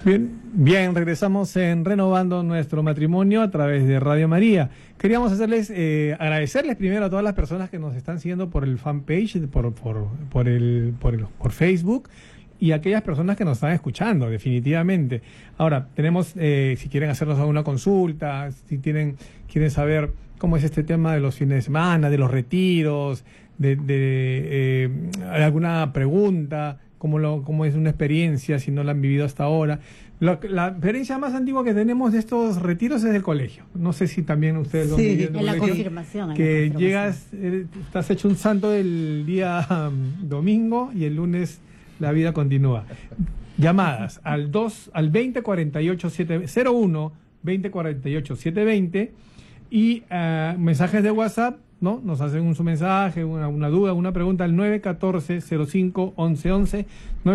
Bien, regresamos en Renovando Nuestro Matrimonio a través de Radio María. Queríamos agradecerles primero a todas las personas que nos están siguiendo por el fanpage, por Facebook, y a aquellas personas que nos están escuchando, definitivamente. Ahora, tenemos, si quieren hacernos alguna consulta, si quieren saber cómo es este tema de los fines de semana, de los retiros, de alguna pregunta, cómo es una experiencia, si no la han vivido hasta ahora. La experiencia más antigua que tenemos de estos retiros es del colegio. No sé si también ustedes lo han vivido en la confirmación. Que llegas, estás hecho un santo el día domingo y el lunes la vida continúa. Llamadas al 2048-701, 2048-720 y mensajes de WhatsApp, ¿no? Nos hacen su mensaje, una duda, una pregunta al 914-05-1111,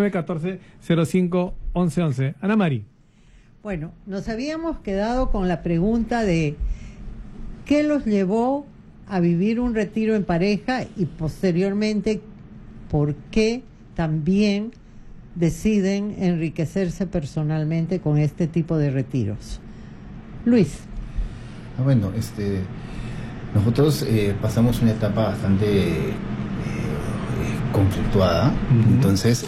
914-05-1111. Ana Mari. Bueno, nos habíamos quedado con la pregunta de ¿qué los llevó a vivir un retiro en pareja? Y posteriormente, ¿por qué también deciden enriquecerse personalmente con este tipo de retiros? Luis. Bueno, nosotros pasamos una etapa bastante conflictuada. Entonces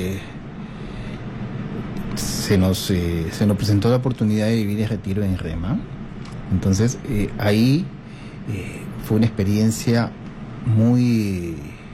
se nos presentó la oportunidad de vivir el retiro en Rema. Entonces ahí fue una experiencia muy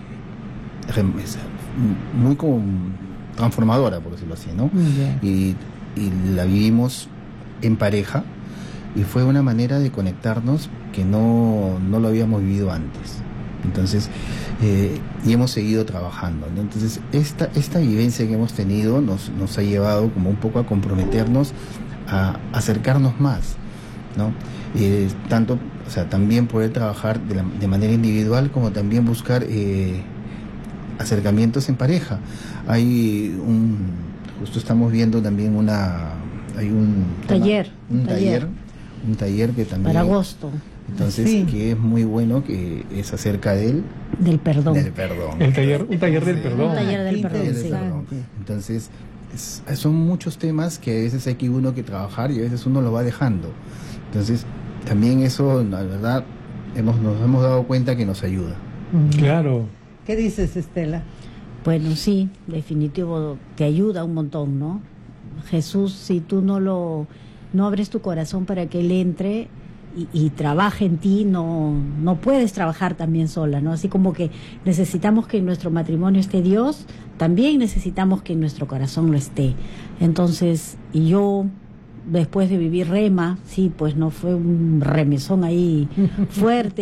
como transformadora, por decirlo así, ¿no? Y la vivimos en pareja. Y fue una manera de conectarnos que no lo habíamos vivido antes. Entonces, y hemos seguido trabajando, ¿no? Entonces, esta vivencia que hemos tenido nos ha llevado como un poco a comprometernos, a acercarnos más, ¿no? Tanto, o sea, también poder trabajar de manera individual, como también buscar acercamientos en pareja. Justo estamos viendo también un taller que también para agosto. Entonces, que es muy bueno, que es acerca del perdón. Un taller del perdón. Un taller del perdón, sí. Entonces, son muchos temas que a veces hay que uno que trabajar y a veces uno lo va dejando. Entonces, también eso, la verdad, nos hemos dado cuenta que nos ayuda. Claro. ¿Qué dices, Estela? Bueno, sí, definitivo, te ayuda un montón, ¿no? Jesús, si tú no abres tu corazón para que Él entre y trabaje en ti, no puedes trabajar también sola, ¿no? Así como que necesitamos que en nuestro matrimonio esté Dios, también necesitamos que en nuestro corazón lo esté. Entonces, y yo, después de vivir Rema, sí, pues no fue un remesón ahí fuerte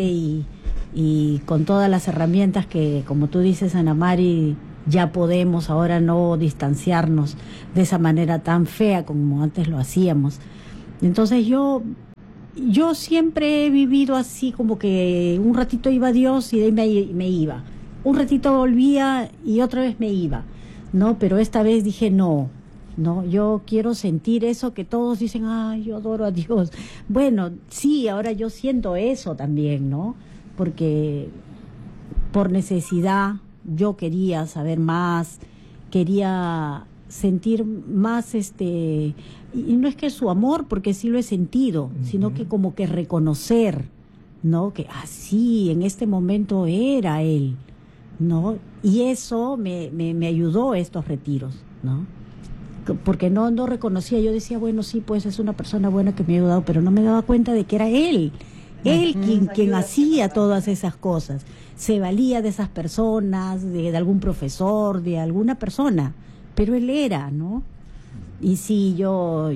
y con todas las herramientas que, como tú dices, Ana Mari, ya podemos ahora no distanciarnos de esa manera tan fea como antes lo hacíamos. Entonces yo siempre he vivido así, como que un ratito iba a Dios y de ahí me iba. Un ratito volvía y otra vez me iba, ¿no? Pero esta vez dije no, yo quiero sentir eso que todos dicen, ay, yo adoro a Dios. Bueno, sí, ahora yo siento eso también, ¿no? Porque por necesidad yo quería saber más, quería sentir más y no es que su amor, porque sí lo he sentido, sino que como que reconocer, ¿no? Que así en este momento era él, ¿no? Y eso me ayudó estos retiros, ¿no? Porque no reconocía, yo decía, bueno, sí, pues es una persona buena que me ha ayudado, pero no me daba cuenta de que era él quien hacía todas esas cosas, se valía de esas personas, de algún profesor, de alguna persona, pero él era, ¿no? Y sí, yo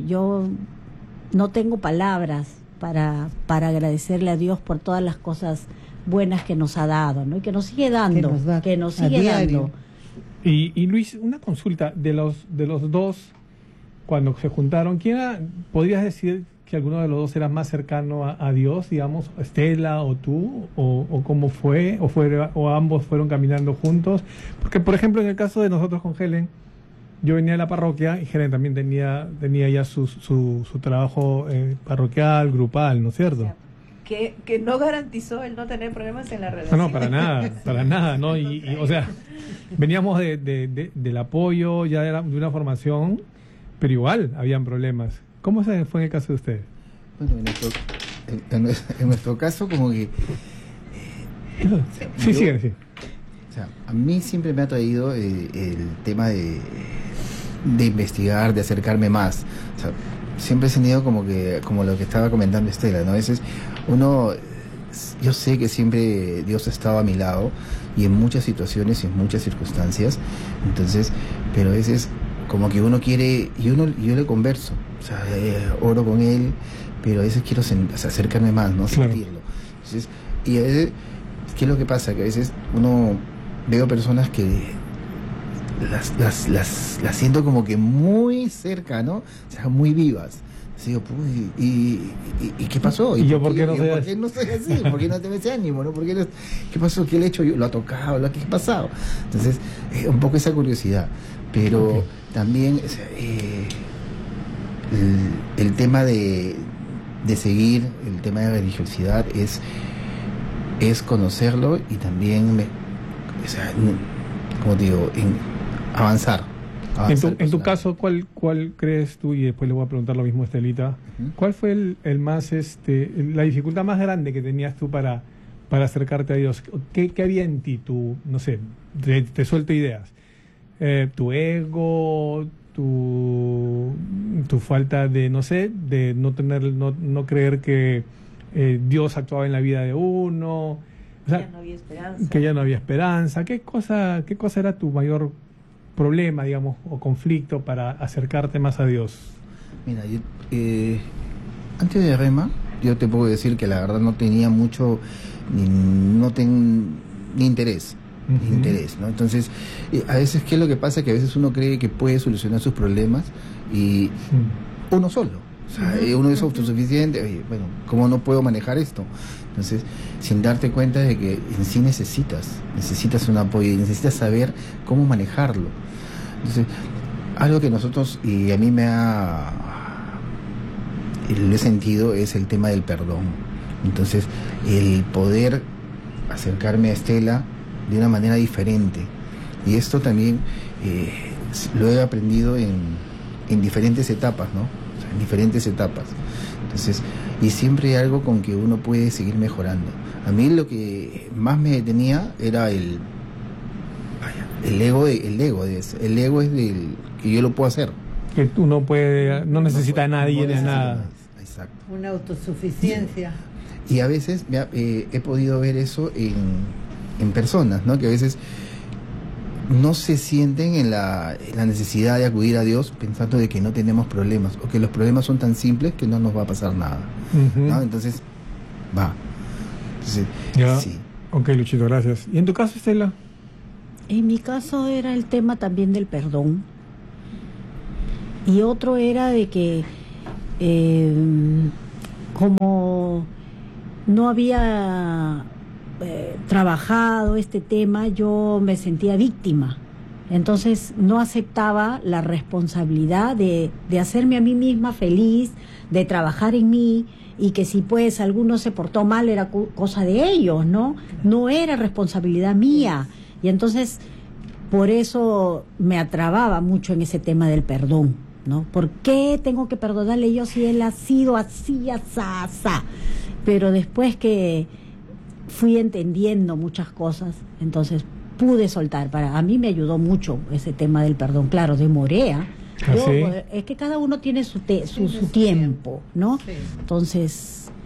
no tengo palabras para agradecerle a Dios por todas las cosas buenas que nos ha dado, ¿no? Y que nos sigue dando, que nos sigue dando. Y Luis, una consulta de los dos, cuando se juntaron, podrías decir que alguno de los dos era más cercano a Dios, digamos, Estela o tú, o cómo fue, o ambos fueron caminando juntos? Porque, por ejemplo, en el caso de nosotros con Helen, yo venía de la parroquia y Helen también tenía ya su trabajo parroquial, grupal, ¿no es cierto? Que no garantizó el no tener problemas en la relación. No, para nada, ¿no? Y o sea, veníamos del apoyo ya de una formación, pero igual habían problemas. ¿Cómo fue en el caso de ustedes? Bueno, en nuestro caso, como que... sí, sí. O sea, a mí siempre me ha traído el tema de investigar, de acercarme más. O sea, siempre he tenido como lo que estaba comentando Estela, ¿no? A veces yo sé que siempre Dios ha estado a mi lado y en muchas situaciones y en muchas circunstancias. Entonces, pero a veces como que uno quiere, yo le converso, o sea, oro con él, pero a veces quiero acercarme más, ¿no? Claro. Sentirlo. Entonces, y a veces, ¿qué es lo que pasa? Que a veces veo personas que las siento como que muy cerca, ¿no? O sea, muy vivas. Digo, pues, ¿y qué pasó? ¿Y yo por qué no soy así? ¿Por qué no tengo ese ánimo? ¿No? ¿Qué pasó? ¿Qué le he hecho yo? ¿Lo ha tocado? ¿Qué ha pasado? Entonces, un poco esa curiosidad. Pero también o sea, el tema de seguir, el tema de la religiosidad es conocerlo y también, o sea, como digo, avanzar. En tu caso, ¿cuál crees tú? Y después le voy a preguntar lo mismo a Estelita. Uh-huh. ¿Cuál fue el más, la dificultad más grande que tenías tú para acercarte a Dios? ¿Qué había en ti? Tu, no sé, te suelto ideas. Tu ego, tu falta de, no sé, de no creer que Dios actuaba en la vida de uno. O sea, ya no había esperanza. Que ya no había esperanza. ¿Qué cosa era tu mayor problema, digamos, o conflicto para acercarte más a Dios? Mira, yo, antes de Rema, yo te puedo decir que la verdad no tenía mucho, ni interés. Uh-huh. ¿No? Entonces, a veces, ¿qué es lo que pasa? Que a veces uno cree que puede solucionar sus problemas y uno solo. O sea, uno es autosuficiente. Oye, bueno, ¿cómo no puedo manejar esto? Entonces, sin darte cuenta de que en sí necesitas un apoyo y necesitas saber cómo manejarlo. Entonces, algo que nosotros, y a mí lo he sentido, es el tema del perdón. Entonces, el poder acercarme a Estela de una manera diferente. Y esto también lo he aprendido en diferentes etapas, ¿no? O sea, en diferentes etapas. Entonces, y siempre hay algo con que uno puede seguir mejorando. A mí lo que más me detenía era el ego de eso. El ego es del que yo lo puedo hacer. Que tú no necesita a nadie de nada. Exacto. Una autosuficiencia. Y a veces he podido ver eso en personas, ¿no? Que a veces no se sienten en la necesidad de acudir a Dios pensando de que no tenemos problemas o que los problemas son tan simples que no nos va a pasar nada. Uh-huh. ¿No? Entonces, ya. Sí. Ok, Luchito, gracias. ¿Y en tu caso, Estela? En mi caso era el tema también del perdón. Y otro era de que como no había trabajado este tema, yo me sentía víctima. Entonces no aceptaba la responsabilidad de hacerme a mí misma feliz, de trabajar en mí, y que si pues alguno se portó mal era cosa de ellos, ¿no? No era responsabilidad mía. Y entonces por eso me atrababa mucho en ese tema del perdón, ¿no? ¿Por qué tengo que perdonarle yo si él ha sido así, asá? Pero después que fui entendiendo muchas cosas, entonces pude soltar. A mí me ayudó mucho ese tema del perdón. Claro, demoré. ¿Sí? Es que cada uno tiene su tiempo, ¿no? Sí. Entonces